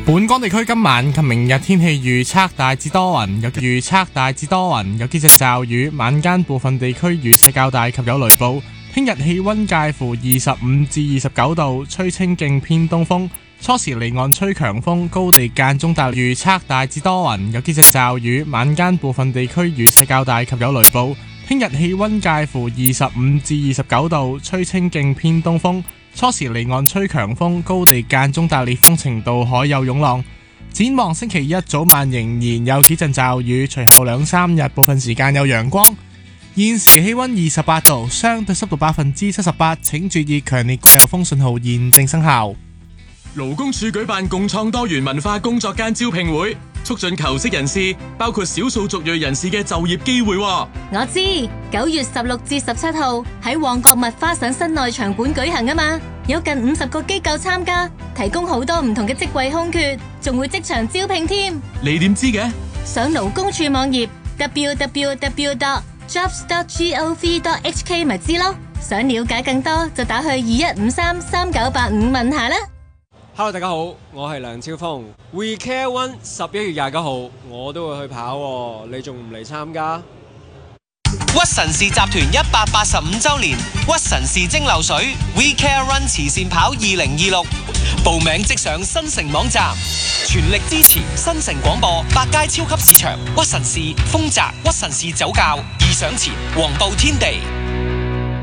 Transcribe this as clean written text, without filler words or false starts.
本港地區今晚及明日天氣預測大致多雲，有幾陣驟雨，晚間部分地區雨勢較大及有雷暴。聽日氣溫介乎25至29度，吹清勁偏東風，初時離岸吹強風，高地間中達預測大致多雲，有幾陣驟雨，晚間部分地區雨勢較大及有雷暴。聽日氣溫介乎25至29度，吹清勁偏東風，初時離岸吹強風，高地間中達烈風程度，海有湧浪。展望星期一早晚仍然有幾陣驟雨，隨後2-3日部分時間有陽光。現時氣溫28度，相對濕度78%，請注意強烈季候風信號現正生效。 勞工處舉辦共創多元文化工作間招聘會，促進求職人士，包括少數族裔人士嘅就業機會。 我知9月16至17號喺旺角麥花臣室內場館舉行啊嘛，有近50個機構參加，提供好多唔同嘅職位空缺，仲會即場招聘添。 你點知嘅？ 上勞工處網頁 www.jobs.gov.hk 咪知咯。想了解更多就打去21533985問下啦。 Hello， 大家好，我係梁超峰。We Care One 11月29號我都會去跑喎，你仲唔嚟參加？ 屈臣氏集團185周年屈臣氏蒸餾水 We Care Run 慈善跑2026，報名即上新城網站，全力支持新城廣播、百佳超級市場、屈臣氏、豐澤、屈臣氏酒窖、易賞前、黃埔天地。